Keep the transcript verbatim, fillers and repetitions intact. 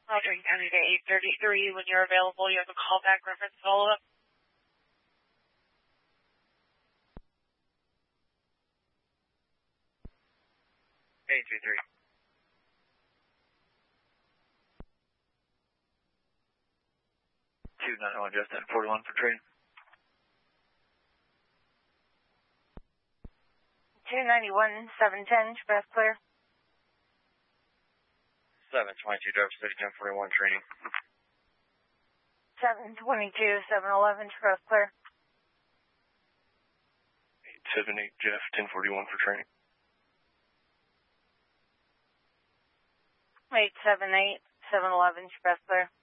Roger, County to eight thirty-three. When you're available, you have a callback reference follow-up. eight two three. two ninety-one, just ten forty-one for training. two ninety-one, seven ten, express clear. seven twenty-two, driver six, ten forty-one, training. seven twenty-two, seven eleven, express clear. eight seventy-eight, Jeff, ten forty-one for training. eight seven eight, seven eleven, express clear.